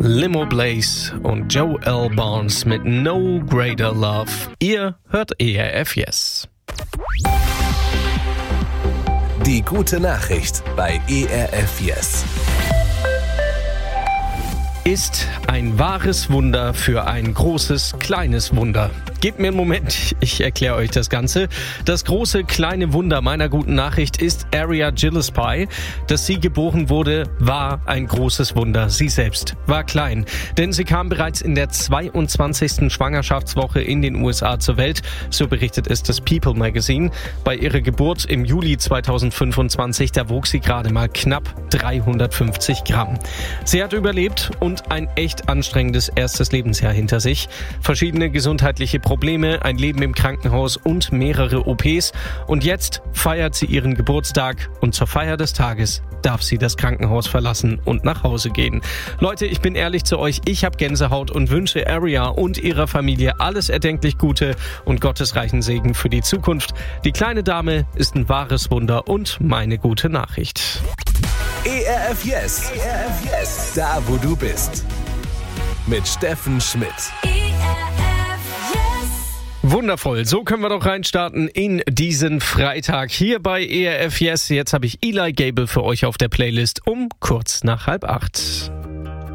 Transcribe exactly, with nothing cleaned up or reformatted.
Limo Blaze und Joe L. Barnes mit No Greater Love. Ihr hört E R F Yes. Die gute Nachricht bei E R F Yes. Ist ein wahres Wunder für ein großes, kleines Wunder. Gebt mir einen Moment, ich erkläre euch das Ganze. Das große, kleine Wunder meiner guten Nachricht ist Aria Gillespie. Dass sie geboren wurde, war ein großes Wunder. Sie selbst war klein, denn sie kam bereits in der zweiundzwanzigsten Schwangerschaftswoche in den U S A zur Welt. So berichtet es das People Magazine. Bei ihrer Geburt im Juli zweitausendfünfundzwanzig, da wog sie gerade mal knapp dreihundertfünfzig Gramm. Sie hat überlebt und ein echt anstrengendes erstes Lebensjahr hinter sich. Verschiedene gesundheitliche Probleme, ein Leben im Krankenhaus und mehrere O Ps. Und jetzt feiert sie ihren Geburtstag und zur Feier des Tages darf sie das Krankenhaus verlassen und nach Hause gehen. Leute, ich bin ehrlich zu euch, ich habe Gänsehaut und wünsche Aria und ihrer Familie alles erdenklich Gute und gottesreichen Segen für die Zukunft. Die kleine Dame ist ein wahres Wunder und meine gute Nachricht. E R F Yes. E R F Yes. Da, wo du bist. Mit Steffen Schmidt. Wundervoll, so können wir doch reinstarten in diesen Freitag hier bei E R F Yes. Jetzt habe ich Eli Gable für euch auf der Playlist um kurz nach halb acht.